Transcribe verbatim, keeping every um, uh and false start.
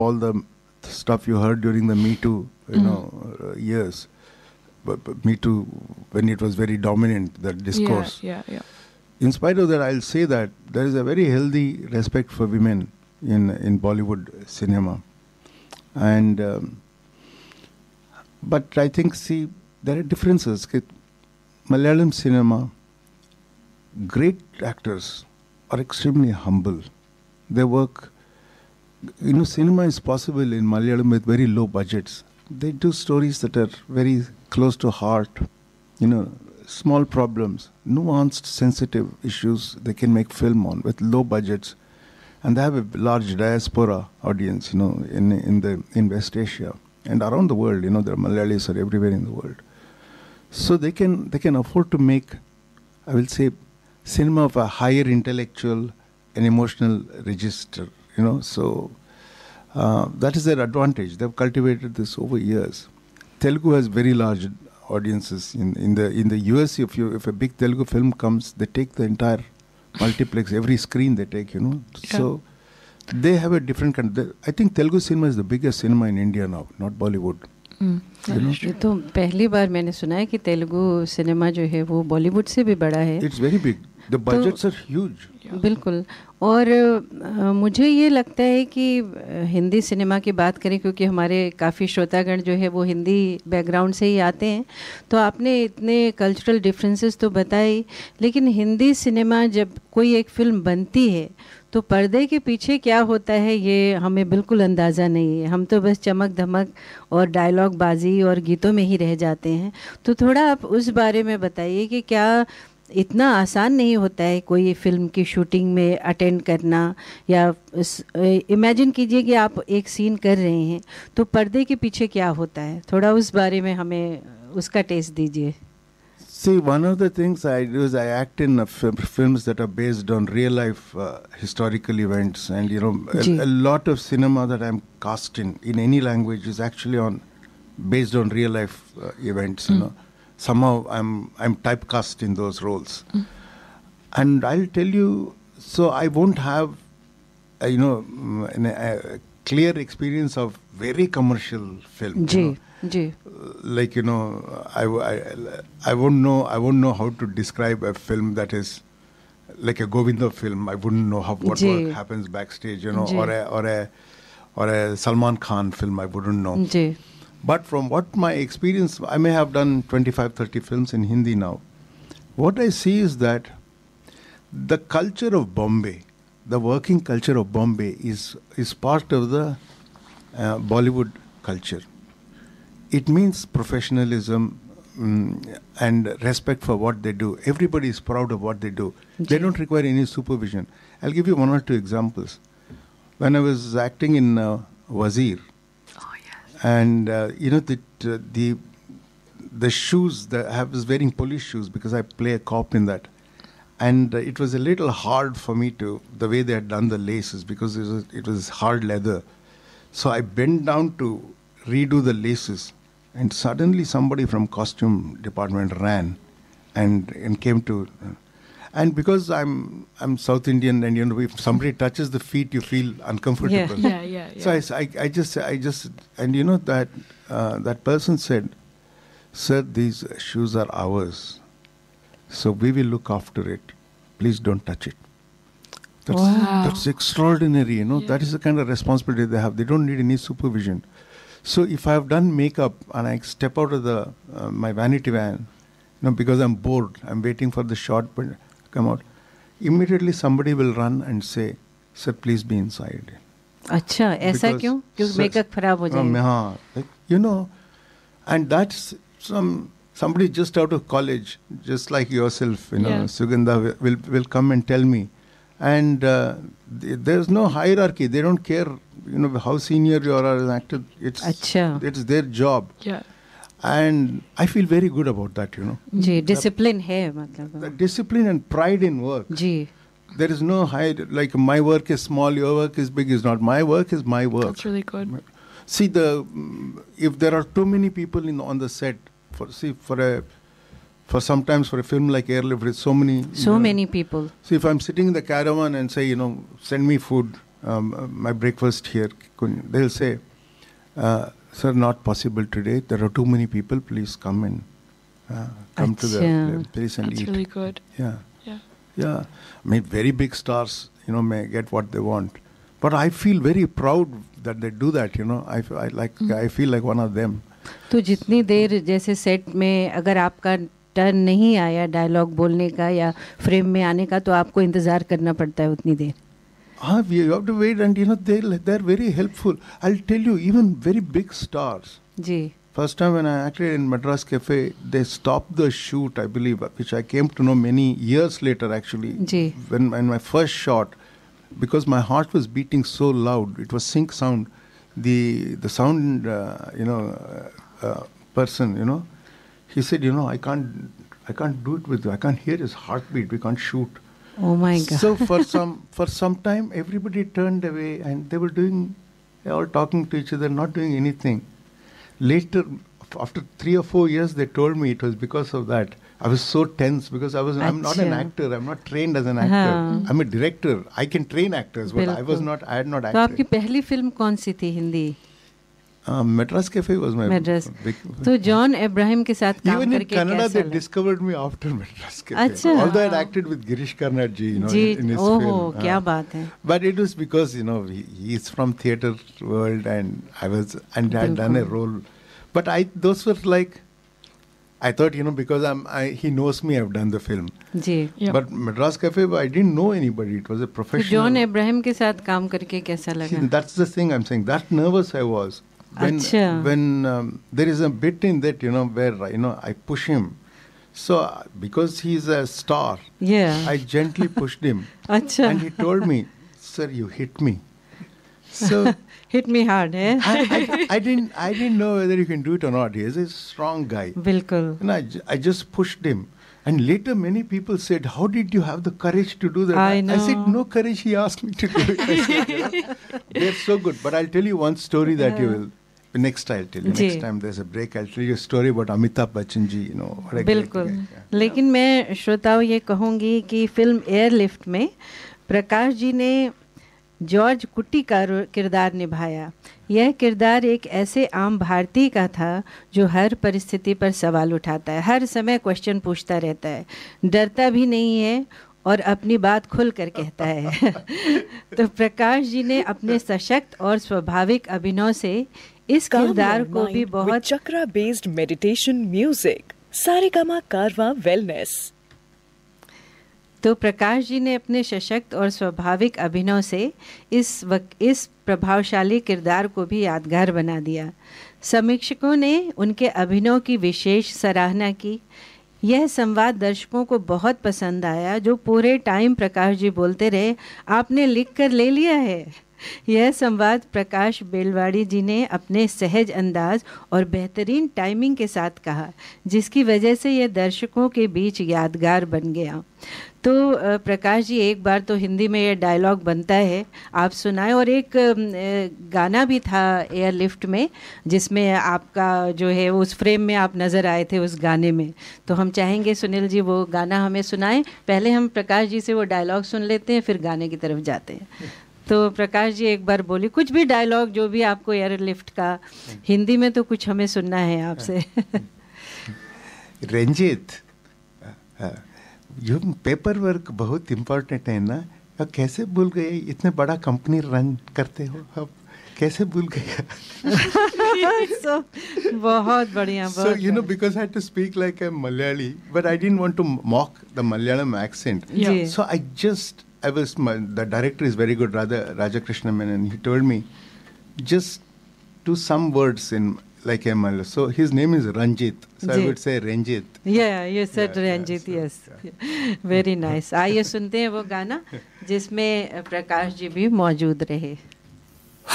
all the stuff you heard during the Me Too, you mm. know, uh, years. But, but Me Too, when it was very dominant, the discourse. Yeah, yeah, yeah. In spite of that, I'll say that there is a very healthy respect for women in in Bollywood cinema. And um, but I think, see, there are differences. Malayalam cinema, great actors are extremely humble. They work, you know, cinema is possible in Malayalam with very low budgets. They do stories that are very close to heart, you know, small problems, nuanced, sensitive issues they can make film on with low budgets. And they have a large diaspora audience, you know, in in the in West Asia and around the world. You know, the Malayalis are everywhere in the world. So they can they can afford to make, I will say, cinema of a higher intellectual and emotional register. You know, so uh, that is their advantage. They've cultivated this over years. Telugu has very large audiences in in the in the U S. If you if a big Telugu film comes, they take the entire multiplex, every screen they take, you know. Yeah. So they have a different kind of, I think Telugu cinema is the biggest cinema in India now, not Bollywood. Mm. You know? ये तो पहली बार मैंने सुना है कि Telugu cinema जो है वो बॉलीवुड से भी बड़ा है. It's very big. The budgets are huge. बिल्कुल. और आ, मुझे ये लगता है कि हिंदी सिनेमा की बात करें, क्योंकि हमारे काफ़ी श्रोतागण जो है वो हिंदी बैकग्राउंड से ही आते हैं, तो आपने इतने कल्चरल डिफरेंसेस तो बताई, लेकिन हिंदी सिनेमा जब कोई एक फिल्म बनती है तो पर्दे के पीछे क्या होता है ये हमें बिल्कुल अंदाज़ा नहीं है. हम तो बस चमक धमक और डायलॉग बाजी और गीतों में ही रह जाते हैं. तो थोड़ा आप उस बारे में बताइए कि क्या इतना आसान नहीं होता है कोई फिल्म की शूटिंग में अटेंड करना, या इमेजिन कीजिए कि आप एक सीन कर रहे हैं तो पर्दे के पीछे क्या होता है, थोड़ा उस बारे में हमें उसका टेस्ट दीजिए. See, one of the things I do is I act in uh, f- films that are based on real life uh, historical events, and you know, a, a lot of cinema that I'm cast in in any language is actually on based on real life uh, events. Mm. You know, somehow I'm I'm typecast in those roles, mm. and I'll tell you. So I won't have, uh, you know, an, a clear experience of very commercial film. Ji. You know? Ji. Like, you know, I, I, I won't know I won't know how to describe a film that is like a Govinda film. I wouldn't know how what Ji. work happens backstage, you know, Ji. or a or a or a Salman Khan film. I wouldn't know. Ji. But from what my experience, I may have done twenty-five, thirty films in Hindi now. What I see is that the culture of Bombay, the working culture of Bombay, is is part of the uh, Bollywood culture. It means professionalism um, and respect for what they do. Everybody is proud of what they do. Okay. They don't require any supervision. I'll give you one or two examples. When I was acting in uh, Wazir, oh, yes. and uh, you know the uh, the the shoes that I was wearing police shoes because I play a cop in that, and uh, it was a little hard for me to the way they had done the laces because it was, it was hard leather. So I bent down to redo the laces. And suddenly somebody from costume department ran and, and came to... Uh, and because I'm I'm South Indian, and you know, if somebody touches the feet, you feel uncomfortable. Yeah, yeah, yeah. yeah. So I, I, I just, I just... And you know, that uh, that person said, "Sir, these shoes are ours. So we will look after it. Please don't touch it." That's, wow. that's extraordinary, you know. Yeah. That is the kind of responsibility they have. They don't need any supervision. So if I have done makeup and I step out of the uh, my vanity van, you know, because I'm bored, I'm waiting for the shot to come out, immediately somebody will run and say, "Sir, please be inside." अच्छा, ऐसा क्यों? क्योंकि makeup खराब हो जाएगा. हाँ, like, you know, and that's some somebody just out of college, just like yourself, you know, yeah. Sugandha will will come and tell me, and uh, th- there's no hierarchy. They don't care. You know how senior you are as an actor. It's Achha. it's their job. Yeah. And I feel very good about that, you know. Ji, discipline है मतलब. The discipline and pride in work. Ji. There is no high, like my work is small, your work is big. Is not my work is my work. That's really good. See, the if there are too many people in on the set, for see for a for sometimes for a film like Airlift, with so many so know, many people. See, if I'm sitting in the caravan and say, you know, send me food, um, my breakfast here, they'll say, uh, sir, not possible today. There are too many people. Please come and uh, come to the place and That's eat. That's really good. Yeah. Yeah. Yeah. I mean, very big stars, you know, may get what they want. But I feel very proud that they do that, you know. I, I, like, mm. I feel like one of them. तो जितनी देर जैसे set में अगर आपका turn नहीं आया dialogue बोलने का या फ्रेम में आने का तो आपको इंतज़ार करना पड़ता है उतनी देर. Ah, you have to wait, and you know they they're very helpful. I'll tell you, even very big stars. Ji. First time when I acted in Madras Cafe, they stopped the shoot, I believe, which I came to know many years later actually. Ji. When in my first shot, because my heart was beating so loud, it was sync sound. The the sound, uh, you know, uh, uh, person, you know, he said, you know, I can't, I can't do it with you. I can't hear his heartbeat. We can't shoot. Oh my God. So for some for some time, everybody turned away, and they were doing, they were talking to each other, not doing anything. Later, after three or four years, they told me it was because of that. I was so tense because I was. Achha. I'm not an actor. I'm not trained as an actor. हाँ. I'm a director. I can train actors, but I was not. I had not acted. तो आपकी पहली film कौन सी थी Hindi? Uh, Madras Cafe was my Madras. big. तो John Abraham के साथ काम Even करके in Kannada, कैसा they लगा? discovered me after Madras Cafe. अच्छा. Although I had acted with Girish Karnad ji, you know, ji, in his ओहो, film. क्या uh, बात है. But it was because, you know, he, he's from theatre world, and I was, and I had done a role. But I, those were like, I thought, you know, because I'm, I, he knows me, I've done the film. Ji. Yep. But Madras Cafe, I didn't know anybody. It was a तो professional. John Abraham के साथ काम करके कैसा See, लगा? that's the thing I'm saying. That nervous I was. When, Achha. when um, there is a bit in that, you know, where, you know, I push him. So, uh, because he's a star, Yeah. I gently pushed him. अच्छा. And he told me, sir, you hit me. So, Hit me hard, है? I, I, I didn't I didn't know whether you can do it or not. He is a strong guy. बिल्कुल. And I, ju- I just pushed him. And later many people said, how did you have the courage to do that? I I said, know. no courage, he asked me to do it. I said, you know, they're so good. But I'll tell you one story that you will. Next I'll tell you. Ji. Next time there's a break, I'll tell you a story about Amitabh Bachchan ji. You know, what a great बिल्कुल. guy. Yeah. लेकिन मैं श्रोताओं ये कहूँगी कि film airlift में प्रकाश जी ने George कुटी का किरदार निभाया. यह किरदार एक ऐसे आम भारतीय का था जो हर परिस्थिति पर सवाल उठाता है, हर समय क्वेश्चन पूछता रहता है, डरता भी नहीं है और अपनी बात खुल कर कहता है. तो प्रकाश जी ने अपने सशक्त और स्वाभाविक अभिनय से इस किरदार को भी बहुत चक्रा बेस्ड मेडिटेशन म्यूजिक सारेगामा कारवां वेलनेस. तो प्रकाश जी ने अपने सशक्त और स्वाभाविक अभिनय से इस वक, इस प्रभावशाली किरदार को भी यादगार बना दिया. समीक्षकों ने उनके अभिनय की विशेष सराहना की. यह संवाद दर्शकों को बहुत पसंद आया. जो पूरे टाइम प्रकाश जी बोलते रहे, आपने लिख कर ले लिया है. यह संवाद प्रकाश बेलवाड़ी जी ने अपने सहज अंदाज और बेहतरीन टाइमिंग के साथ कहा, जिसकी वजह से यह दर्शकों के बीच यादगार बन गया. तो प्रकाश जी, एक बार तो हिंदी में ये डायलॉग बनता है, आप सुनाएं. और एक गाना भी था एयरलिफ्ट में जिसमें आपका जो है उस फ्रेम में आप नज़र आए थे उस गाने में. तो हम चाहेंगे सुनील जी वो गाना हमें सुनाएं. पहले हम प्रकाश जी से वो डायलॉग सुन लेते हैं, फिर गाने की तरफ जाते हैं. तो प्रकाश जी एक बार बोलिए कुछ भी डायलॉग जो भी आपको एयरलिफ्ट का. हिंदी में तो कुछ हमें सुनना है आपसे. रंजीत, ये पेपर वर्क बहुत इम्पोर्टेंट है ना. अब कैसे भूल गए? इतने बड़ा कंपनी रन करते हो, अब कैसे भूल गए? so, बहुत बढ़िया. So you know, because I had to speak like a Malayali, but I didn't want to mock the Malayalam accent. Yeah. So I just, I was, my, the director is very good, Radha Raja Krishna Menon. He told me, just do some words in like a Malayalam. So his name is Ranjit. So ji. I would say Ranjit. Yeah, you said Yeah, yeah, Ranjit, so, yes. yeah. Very nice. आइए सुनते हैं वो गाना जिसमें प्रकाश जी भी मौजूद रहे.